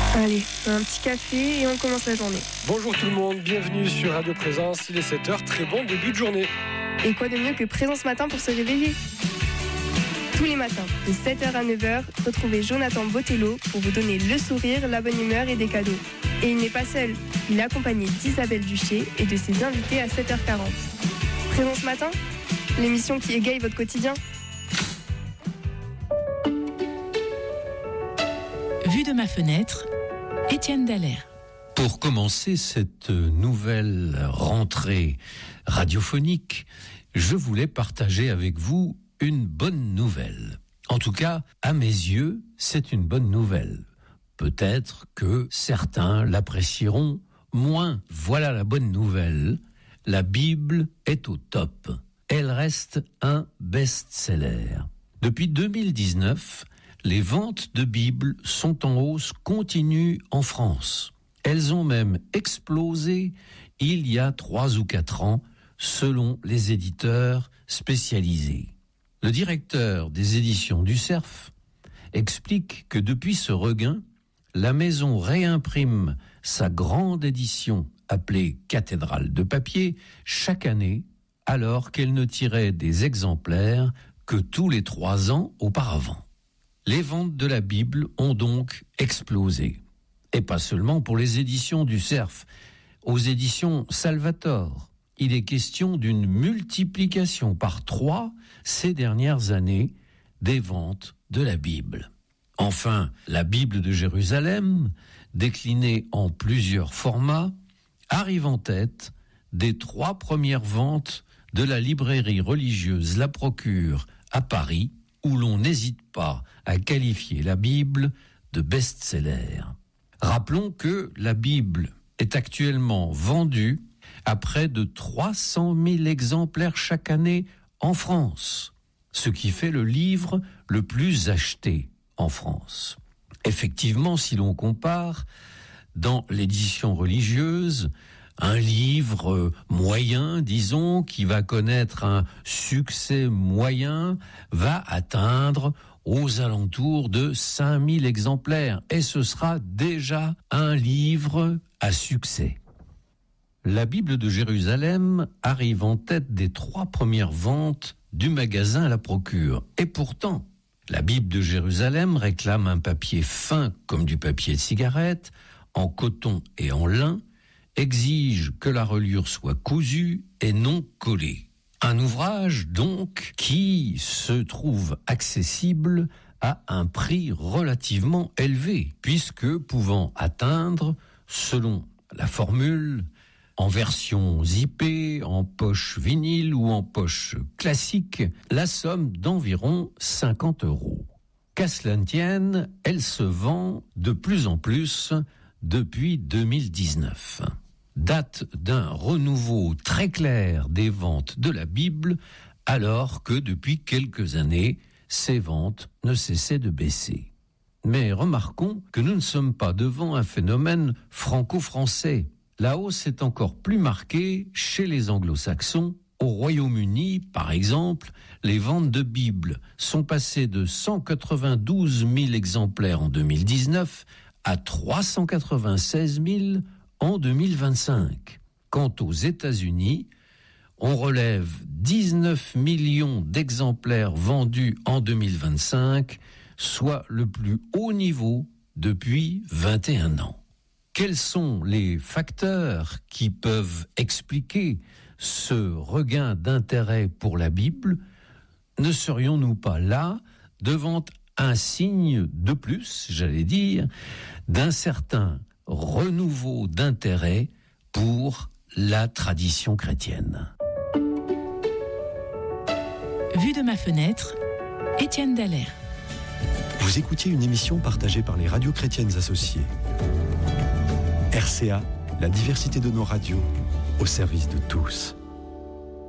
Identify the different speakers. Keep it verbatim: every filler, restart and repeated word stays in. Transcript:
Speaker 1: Allez, un petit café et on commence la journée.
Speaker 2: Bonjour tout le monde, bienvenue sur Radio Présence, il est sept heures, très bon début de journée.
Speaker 1: Et quoi de mieux que Présence Matin pour se réveiller ? Tous les matins, de sept heures à neuf heures, retrouvez Jonathan Botello pour vous donner le sourire, la bonne humeur et des cadeaux. Et il n'est pas seul, il est accompagné d'Isabelle Duché et de ses invités à sept heures quarante. Présence Matin, l'émission qui égaye votre quotidien.
Speaker 3: Vue de ma fenêtre, Étienne Dallaire.
Speaker 4: Pour commencer cette nouvelle rentrée radiophonique, je voulais partager avec vous une bonne nouvelle. En tout cas, à mes yeux, c'est une bonne nouvelle. Peut-être que certains l'apprécieront moins. Voilà la bonne nouvelle. La Bible est au top. Elle reste un best-seller. Depuis deux mille dix-neuf, les ventes de Bibles sont en hausse continue en France. Elles ont même explosé il y a trois ou quatre ans, selon les éditeurs spécialisés. Le directeur des éditions du Cerf explique que depuis ce regain, la maison réimprime sa grande édition appelée Cathédrale de papier chaque année, alors qu'elle ne tirait des exemplaires que tous les trois ans auparavant. Les ventes de la Bible ont donc explosé. Et pas seulement pour les éditions du Cerf. Aux éditions Salvator, il est question d'une multiplication par trois ces dernières années des ventes de la Bible. Enfin, la Bible de Jérusalem, déclinée en plusieurs formats, arrive en tête des trois premières ventes de la librairie religieuse La Procure à Paris, où l'on n'hésite pas à qualifier la Bible de best-seller. Rappelons que la Bible est actuellement vendue à près de trois cent mille exemplaires chaque année en France, ce qui fait le livre le plus acheté en France. Effectivement, si l'on compare, dans l'édition religieuse, un livre moyen, disons, qui va connaître un succès moyen, va atteindre aux alentours de cinq mille exemplaires. Et ce sera déjà un livre à succès. La Bible de Jérusalem arrive en tête des trois premières ventes du magasin La Procure. Et pourtant, la Bible de Jérusalem réclame un papier fin comme du papier de cigarette, en coton et en lin, exige que la reliure soit cousue et non collée. Un ouvrage, donc, qui se trouve accessible à un prix relativement élevé, puisque pouvant atteindre, selon la formule, en version zippée, en poche vinyle ou en poche classique, la somme d'environ cinquante euros. Qu'à cela ne tienne, elle se vend de plus en plus depuis deux mille dix-neuf. Date d'un renouveau très clair des ventes de la Bible, alors que depuis quelques années, ces ventes ne cessaient de baisser. Mais remarquons que nous ne sommes pas devant un phénomène franco-français. La hausse est encore plus marquée chez les anglo-saxons. Au Royaume-Uni, par exemple, les ventes de Bibles sont passées de cent quatre-vingt-douze mille exemplaires en deux mille dix-neuf à trois cent quatre-vingt-seize mille en deux mille vingt-cinq. Quant aux États-Unis, on relève dix-neuf millions d'exemplaires vendus en deux mille vingt-cinq, soit le plus haut niveau depuis vingt et un ans. Quels sont les facteurs qui peuvent expliquer ce regain d'intérêt pour la Bible ? Ne serions-nous pas là devant un signe de plus, j'allais dire, d'un certain renouveau d'intérêt pour la tradition chrétienne?
Speaker 3: Vue de ma fenêtre, Étienne Dallaire.
Speaker 5: Vous écoutiez une émission partagée par les radios chrétiennes associées. R C A, la diversité de nos radios, au service de tous.